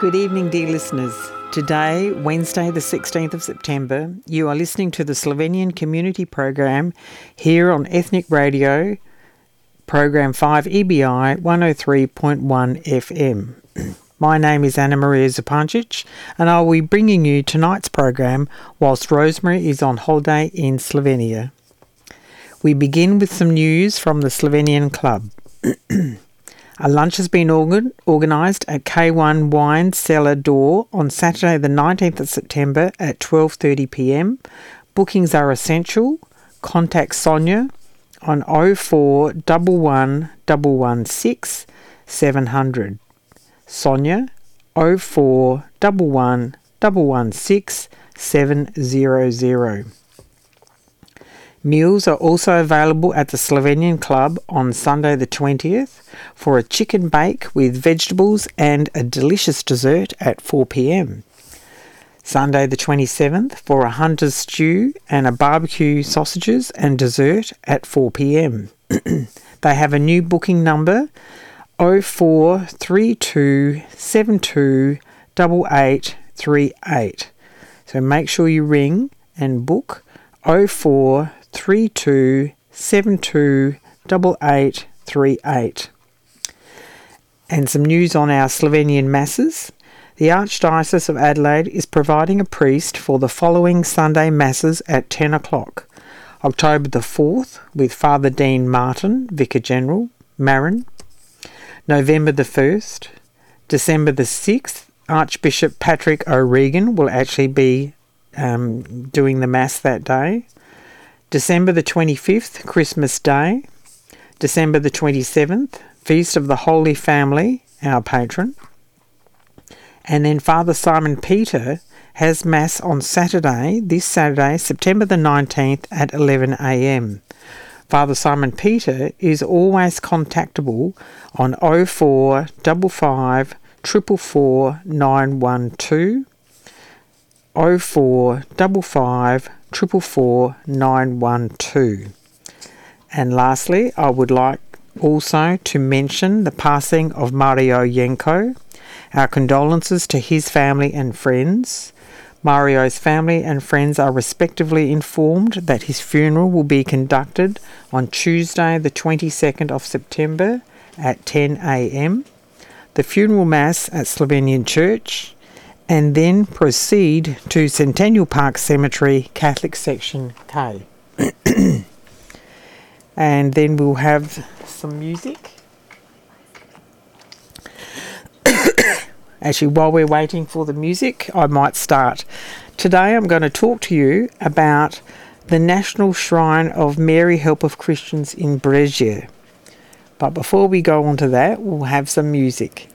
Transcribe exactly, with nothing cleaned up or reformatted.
Good evening, dear listeners. Today, Wednesday the sixteenth of September, you are listening to the Slovenian Community Program here on Ethnic Radio, Program five E B I one oh three point one F M. My name is Anna Maria Zupancic, and I will be bringing you tonight's program whilst Rosemary is on holiday in Slovenia. We begin with some news from the Slovenian Club. A lunch has been organ- organised at K one Wine Cellar Door on Saturday the nineteenth of September at twelve thirty p m. Bookings are essential. Contact Sonia on oh four one one one one six seven hundred. Sonia oh four one one one one six seven hundred. Meals are also available at the Slovenian Club on Sunday the twentieth for a chicken bake with vegetables and a delicious dessert at four p m. Sunday the twenty-seventh for a hunter's stew and a barbecue sausages and dessert at four p m. They have a new booking number oh four three two seven two eight eight three eight. So make sure you ring and book oh four three two seven two eight eight three eight. And some news on our Slovenian Masses. The Archdiocese of Adelaide is providing a priest for the following Sunday Masses at ten o'clock. October the fourth with Father Dean Martin, Vicar General, Marin. November the first. December the sixth, Archbishop Patrick O'Regan will actually be um, doing the Mass that day. December the twenty-fifth, Christmas Day. December the twenty-seventh, Feast of the Holy Family, our patron. And then Father Simon Peter has Mass on Saturday, this Saturday, September the nineteenth at eleven a m. Father Simon Peter is always contactable on oh four five five four four four nine one two, oh four five five four four four nine one two. And lastly, I would like also to mention the passing of Mario Yenko. Our condolences to his family and friends. Mario's family and friends are respectively informed that his funeral will be conducted on Tuesday the twenty-second of September at ten a m. The funeral Mass at Slovenian Church, and then proceed to Centennial Park Cemetery, Catholic Section K. And then we'll have some music. Actually, while we're waiting for the music, I might start. Today I'm going to talk to you about the National Shrine of Mary Help of Christians in Brezje. But before we go on to that, we'll have some music.